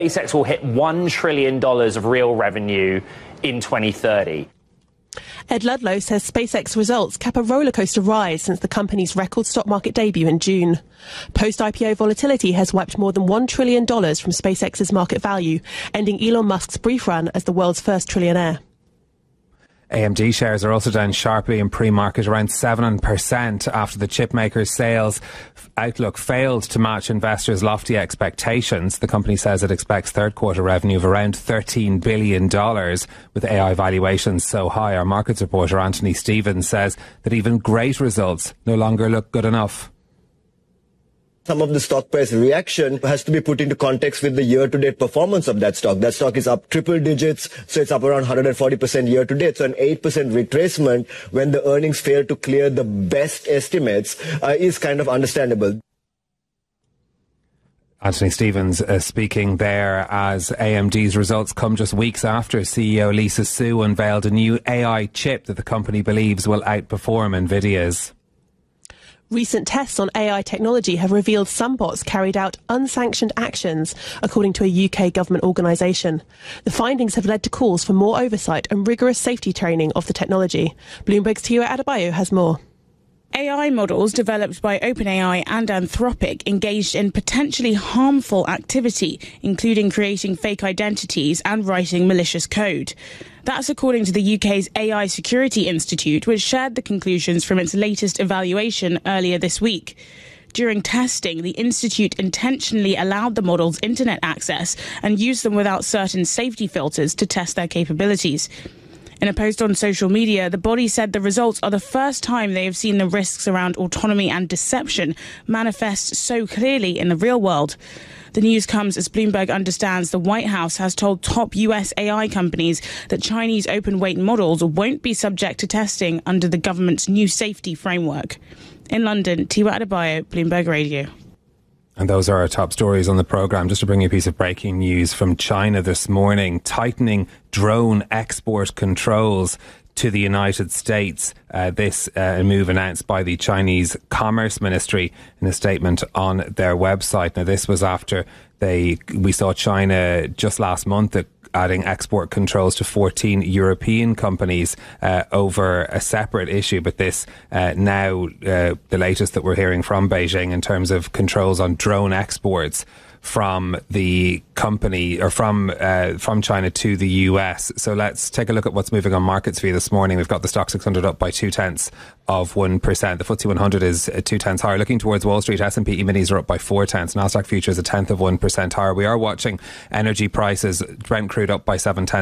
SpaceX will hit $1 trillion of real revenue in 2030. Ed Ludlow says SpaceX results cap a rollercoaster rise since the company's record stock market debut in June. Post-IPO volatility has wiped more than $1 trillion from SpaceX's market value, ending Elon Musk's brief run as the world's first trillionaire. AMD shares are also down sharply in pre-market, around 7% after the chipmaker's sales outlook failed to match investors' lofty expectations. The company says it expects third quarter revenue of around $13 billion, with AI valuations so high. Our markets reporter Anthony Stevens says that even great results no longer look good enough. Some of the stock price reaction has to be put into context with the year-to-date performance of that stock. That stock is up triple digits, so it's up around 140% year-to-date. So an 8% retracement when the earnings fail to clear the best estimates is kind of understandable. Anthony Stevens speaking there as AMD's results come just weeks after CEO Lisa Su unveiled a new AI chip that the company believes will outperform Nvidia's. Recent tests on AI technology have revealed some bots carried out unsanctioned actions, according to a UK government organisation. The findings have led to calls for more oversight and rigorous safety training of the technology. Bloomberg's Tiwa Adebayo has more. AI models developed by OpenAI and Anthropic engaged in potentially harmful activity, including creating fake identities and writing malicious code. That's according to the UK's AI Security Institute, which shared the conclusions from its latest evaluation earlier this week. During testing, the institute intentionally allowed the models internet access and used them without certain safety filters to test their capabilities. In a post on social media, the body said the results are the first time they have seen the risks around autonomy and deception manifest so clearly in the real world. The news comes as Bloomberg understands the White House has told top US AI companies that Chinese open-weight models won't be subject to testing under the government's new safety framework. In London, Tiwa Adebayo, Bloomberg Radio. And those are our top stories on the programme. Just to bring you a piece of breaking news from China this morning, tightening drone export controls to the United States. This move announced by the Chinese Commerce Ministry in a statement on their website. Now, this was after we saw China just last month adding export controls to 14 European companies over a separate issue. But this now, the latest that we're hearing from Beijing in terms of controls on drone exports from the company or from China to the US. So let's take a look at what's moving on markets for you this morning. We've got the Stock 600 up by 0.2%. The FTSE 100 is 0.2 higher. Looking towards Wall Street, S&P E-minis are up by 0.4. Nasdaq futures 0.1% higher. We are watching energy prices. Brent crude up by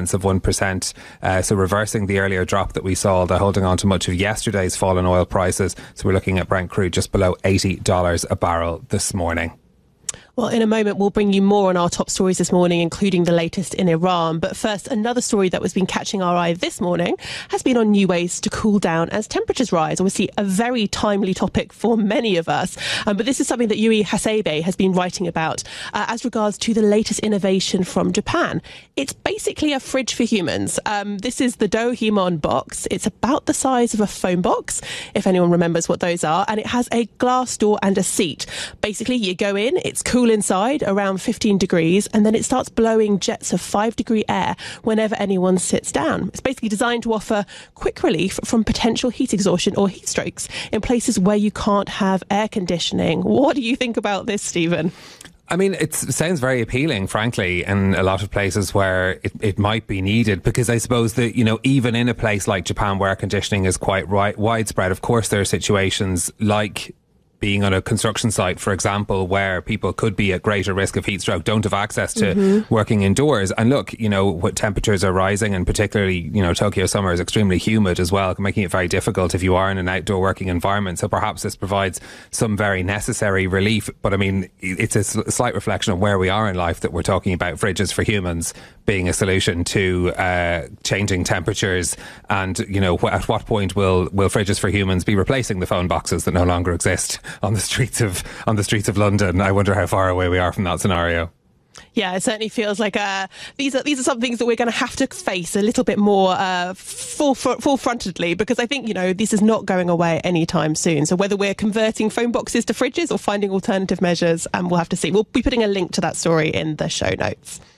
0.7%. So reversing the earlier drop that we saw, they're holding on to much of yesterday's fall in oil prices. So we're looking at Brent crude just below $80 a barrel this morning. Well, in a moment, we'll bring you more on our top stories this morning, including the latest in Iran. But first, another story that has been catching our eye this morning has been on new ways to cool down as temperatures rise. Obviously, a very timely topic for many of us. But this is something that Yui Hasebe has been writing about as regards to the latest innovation from Japan. It's basically a fridge for humans. This is the Dohimon box. It's about the size of a phone box, if anyone remembers what those are. And it has a glass door and a seat. Basically, you go in, it's cool inside, around 15 degrees, and then it starts blowing jets of 5-degree air whenever anyone sits down. It's basically designed to offer quick relief from potential heat exhaustion or heat strokes in places where you can't have air conditioning. What do you think about this, Stephen? I mean, it sounds very appealing, frankly, in a lot of places where it might be needed, because I suppose that, you know, even in a place like Japan where air conditioning is quite widespread, of course there are situations like being on a construction site, for example, where people could be at greater risk of heat stroke, don't have access to working indoors. And look, you know, what temperatures are rising, and particularly, you know, Tokyo summer is extremely humid as well, making it very difficult if you are in an outdoor working environment. So perhaps this provides some very necessary relief. But I mean, it's a slight reflection of where we are in life that we're talking about fridges for humans being a solution to changing temperatures. And, you know, at what point will fridges for humans be replacing the phone boxes that no longer exist on the streets of London? I wonder how far away we are from that scenario. Yeah, it certainly feels like these are some things that we're going to have to face a little bit more full-frontedly, because I think, this is not going away anytime soon. So whether we're converting phone boxes to fridges or finding alternative measures, we'll have to see. We'll be putting a link to that story in the show notes.